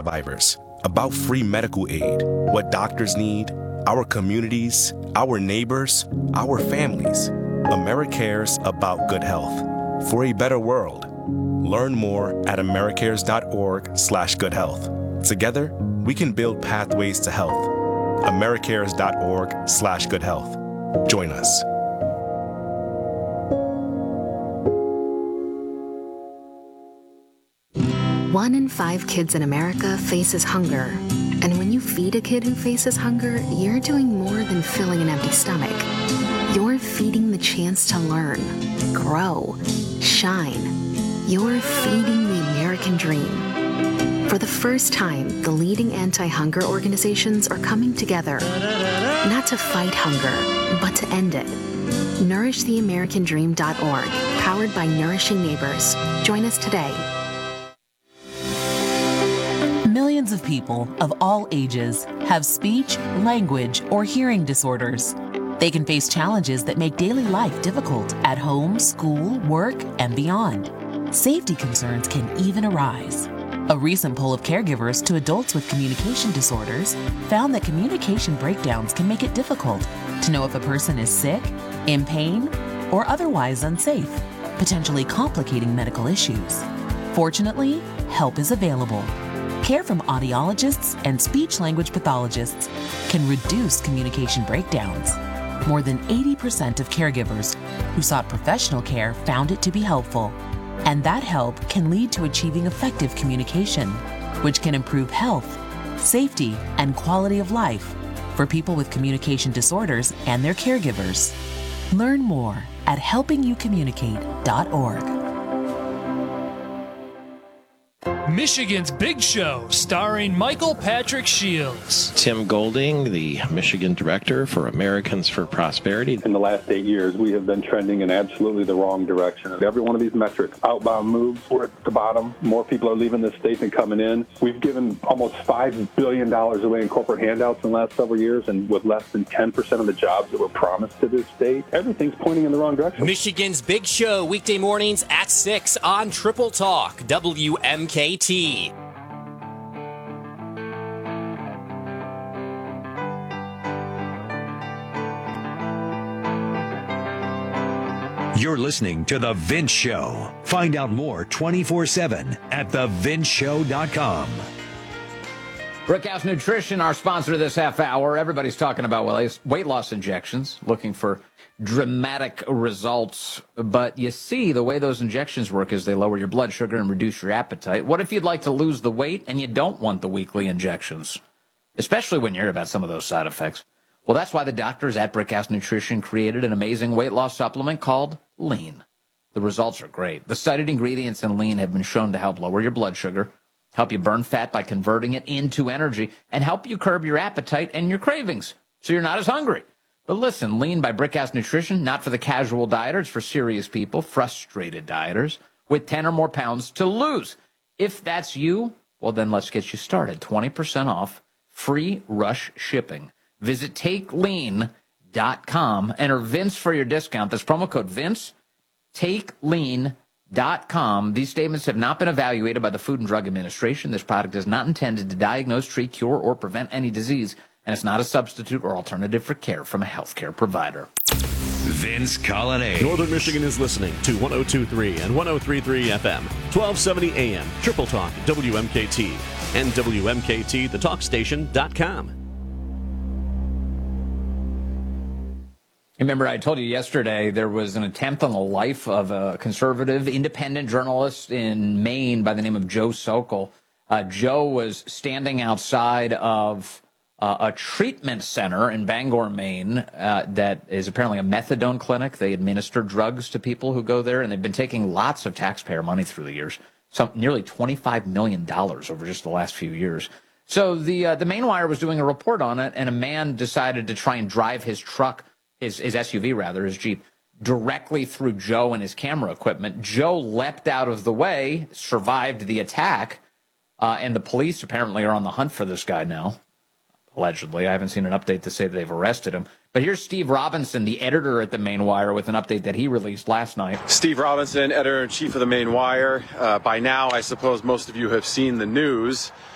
survivors, about free medical aid, what doctors need, our communities, our neighbors, our families. AmeriCares about good health. For a better world. Learn more at americares.org/goodhealth. Together, we can build pathways to health. americares.org/goodhealth. Join us. One in 5 kids in America faces hunger. And when you feed a kid who faces hunger, you're doing more than filling an empty stomach. You're feeding the chance to learn, grow, shine. You're feeding the American dream. For the first time, the leading anti-hunger organizations are coming together, not to fight hunger, but to end it. NourishTheAmericanDream.org, powered by Nourishing Neighbors. Join us today. Millions of people of all ages have speech, language, or hearing disorders. They can face challenges that make daily life difficult at home, school, work, and beyond. Safety concerns can even arise. A recent poll of caregivers to adults with communication disorders found that communication breakdowns can make it difficult to know if a person is sick, in pain, or otherwise unsafe, potentially complicating medical issues. Fortunately, help is available. Care from audiologists and speech-language pathologists can reduce communication breakdowns. More than 80% of caregivers who sought professional care found it to be helpful. And that help can lead to achieving effective communication, which can improve health, safety, and quality of life for people with communication disorders and their caregivers. Learn more at helpingyoucommunicate.org. Michigan's Big Show, starring Michael Patrick Shields. Tim Golding, the Michigan Director for Americans for Prosperity. In the last 8 years, we have been trending in absolutely the wrong direction. Every one of these metrics, outbound moves, we're at the bottom. More people are leaving the state than coming in. We've given almost $5 billion away in corporate handouts in the last several years, and with less than 10% of the jobs that were promised to this state, everything's pointing in the wrong direction. Michigan's Big Show, weekday mornings at 6 on Triple Talk, WMKT. You're listening to The Vince Show. Find out more 24/7 at thevinceshow.com. Brickhouse Nutrition, our sponsor this half hour. Everybody's talking about weight loss injections, looking for dramatic results. But you see, the way those injections work is they lower your blood sugar and reduce your appetite. What if you'd like to lose the weight and you don't want the weekly injections? Especially when you hear about some of those side effects. Well, that's why the doctors at Brickhouse Nutrition created an amazing weight loss supplement called Lean. The results are great. The cited ingredients in Lean have been shown to help lower your blood sugar, help you burn fat by converting it into energy, and help you curb your appetite and your cravings so you're not as hungry. But listen, Lean by Brickhouse Nutrition, not for the casual dieter. It's for serious people, frustrated dieters with 10 or more pounds to lose. If that's you, well, then let's get you started. 20% off, free rush shipping. Visit TakeLean.com. Enter Vince for your discount. That's promo code Vince. TakeLean.com. These statements have not been evaluated by the Food and Drug Administration. This product is not intended to diagnose, treat, cure, or prevent any disease, and it's not a substitute or alternative for care from a healthcare provider. Vince Colonnade. Northern Michigan is listening to 102.3 and 103.3 FM, 1270 AM, Triple Talk, WMKT, and WMKTTheTalkStation.com. Remember, I told you yesterday there was an attempt on the life of a conservative, independent journalist in Maine by the name of Joe Sokol. Joe was standing outside of a treatment center in Bangor, Maine, that is apparently a methadone clinic. They administer drugs to people who go there, and they've been taking lots of taxpayer money through the years, nearly $25 million over just the last few years. So the Maine Wire was doing a report on it, and a man decided to try and drive his truck, his SUV rather, his Jeep, directly through Joe and his camera equipment. Joe leapt out of the way, survived the attack, and the police apparently are on the hunt for this guy now. Allegedly. I haven't seen an update to say that they've arrested him. But here's Steve Robinson, the editor at the Maine Wire, with an update that he released last night. Steve Robinson, editor-in-chief of the Maine Wire. By now, I suppose most of you have seen the news.